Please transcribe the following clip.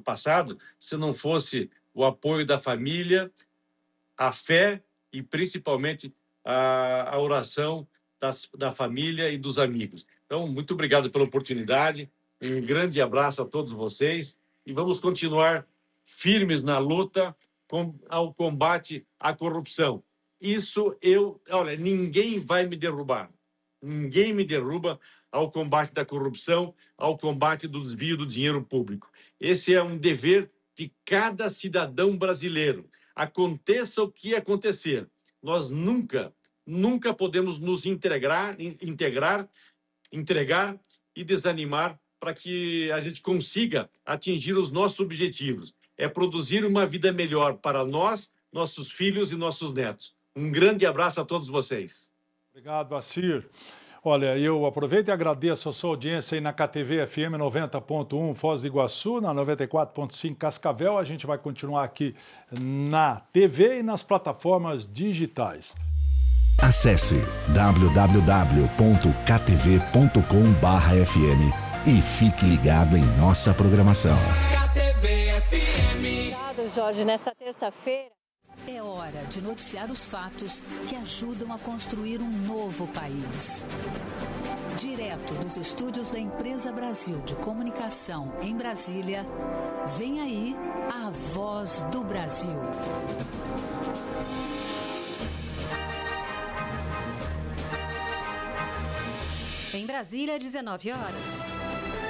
passado se não fosse o apoio da família, a fé e principalmente a oração da família e dos amigos. Então, muito obrigado pela oportunidade, um grande abraço a todos vocês e vamos continuar firmes na luta ao combate à corrupção. Olha, ninguém vai me derrubar. Ninguém me derruba ao combate da corrupção, ao combate do desvio do dinheiro público. Esse é um dever de cada cidadão brasileiro. Aconteça o que acontecer, nós nunca podemos nos entregar e desanimar para que a gente consiga atingir os nossos objetivos. É produzir uma vida melhor para nós, nossos filhos e nossos netos. Um grande abraço a todos vocês. Obrigado, Assir. Olha, eu aproveito e agradeço a sua audiência aí na KTV FM 90.1 Foz do Iguaçu, na 94.5 Cascavel. A gente vai continuar aqui na TV e nas plataformas digitais. Acesse www.ktv.com/fm e fique ligado em nossa programação. KTV FM. Obrigado, Jorge. Nessa terça-feira. É hora de noticiar os fatos que ajudam a construir um novo país. Direto dos estúdios da Empresa Brasil de Comunicação em Brasília, vem aí a Voz do Brasil. Em Brasília, 19 horas.